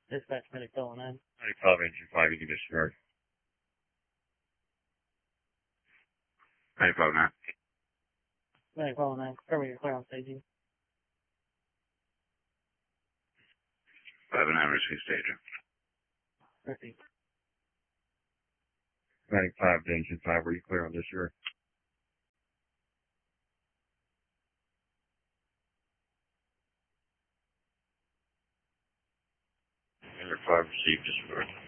Dispatch medic calling in. 95 engine 5, you can discharge. 95 now. Medic calling in. Cover your clear on staging. 5 and 9, receive staging. Receive. 95 to engine 5, were you clear on discharge? Engine 5, receive discharge.